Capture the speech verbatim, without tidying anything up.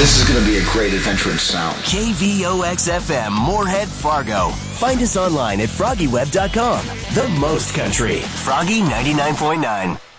This is going to be a great adventure in sound. K V O X F M, Moorhead, Fargo. Find us online at froggy web dot com. The most country. Froggy ninety-nine point nine.